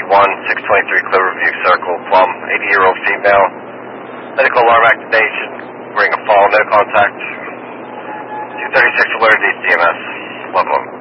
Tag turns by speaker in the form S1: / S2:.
S1: 623 Clearview Circle, Plum, 80-year-old female. Medical alarm activation. Ring a fall, no contact. 236 alerted ECMS. 11.